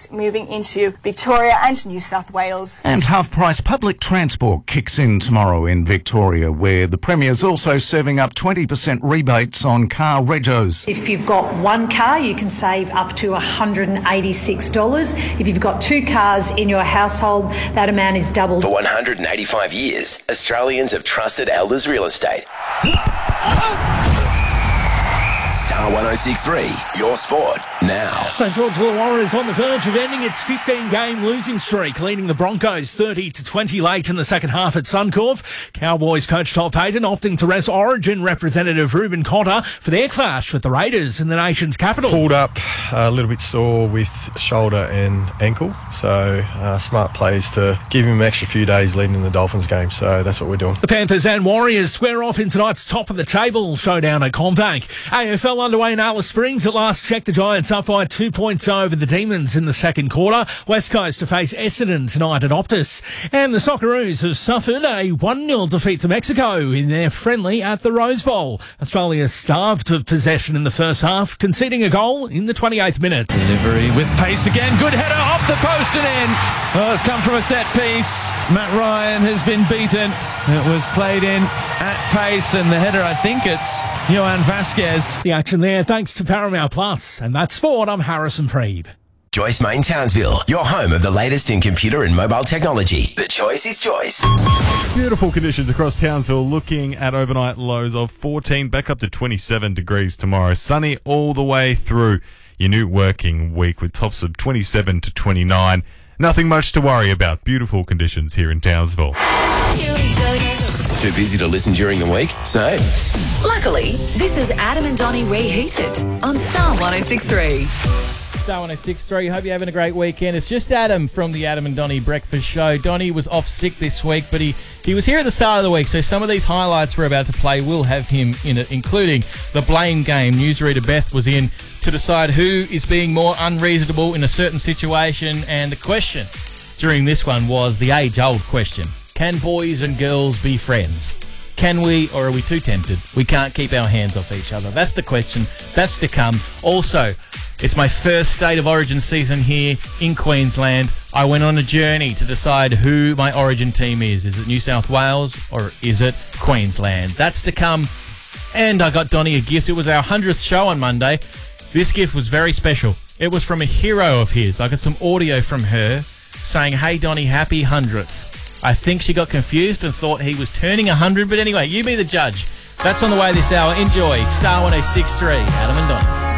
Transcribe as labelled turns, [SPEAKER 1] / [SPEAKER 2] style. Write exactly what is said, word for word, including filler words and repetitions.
[SPEAKER 1] flight moving into Victoria and New South Wales.
[SPEAKER 2] And half-price public transport kicks in tomorrow in Victoria, where the Premier's also serving up twenty percent rebates on car regos.
[SPEAKER 3] If you've got one car, you can save up to one hundred eighty-six dollars. If you've got two cars in your household, that amount is doubled.
[SPEAKER 4] For one hundred eighty-five years, Australians have trusted Elders Real Estate. Star one oh six point three, your sport now.
[SPEAKER 5] St George Illawarra is on the verge of ending its fifteen-game losing streak, leading the Broncos thirty to twenty late in the second half at Suncorp. Cowboys coach Todd Payten opting to rest Origin representative Ruben Cotter for their clash with the Raiders in the nation's capital.
[SPEAKER 6] Pulled up a little bit sore with shoulder and ankle, so uh, smart plays to give him an extra few days leading in the Dolphins game, so that's what we're doing.
[SPEAKER 5] The Panthers and Warriors square off in tonight's top-of-the-table showdown at CommBank. A F L underway in Alice Springs. At last check, the Giants up by two points over the Demons in the second quarter. West Coast to face Essendon tonight at Optus. And the Socceroos have suffered a one nil defeat to Mexico in their friendly at the Rose Bowl. Australia starved of possession in the first half, conceding a goal in the twenty-eighth minute.
[SPEAKER 7] Delivery with pace again. Good header off the post and in. Oh, it's come from a set piece. Matt Ryan has been beaten. It was played in at pace, and the header, I think it's Johan Vasquez.
[SPEAKER 5] The action there thanks to Paramount Plus. And that's sport. I'm Harrison Freed.
[SPEAKER 4] Joyce Main Townsville, your home of the latest in computer and mobile technology. The choice is Joyce.
[SPEAKER 8] Beautiful conditions across Townsville, looking at overnight lows of fourteen, back up to twenty-seven degrees tomorrow. Sunny all the way through your new working week with tops of twenty-seven to twenty-nine. Nothing much to worry about. Beautiful conditions here in Townsville.
[SPEAKER 4] Too busy to listen during the week? Same.
[SPEAKER 9] Luckily, this is Adam and Donnie Reheated on Star one oh six point three.
[SPEAKER 10] Star one oh six point three. Hope you're having a great weekend. It's just Adam from the Adam and Donnie Breakfast Show. Donnie was off sick this week, but he, he was here at the start of the week, so some of these highlights we're about to play will have him in it, including the blame game. Newsreader Beth was in to decide who is being more unreasonable in a certain situation, and the question during this one was the age-old question. Can boys and girls be friends? Can we, or are we too tempted? We can't keep our hands off each other. That's the question. That's to come. Also, it's my first State of Origin season here in Queensland. I went on a journey to decide who my Origin team is. Is it New South Wales or is it Queensland? That's to come. And I got Donnie a gift. It was our hundredth show on Monday. This gift was very special. It was from a hero of his. I got some audio from her saying, "Hey Donnie, happy hundredth." I think she got confused and thought he was turning one hundred. But anyway, you be the judge. That's on the way this hour. Enjoy Star one oh six point three, Adam and Donnie.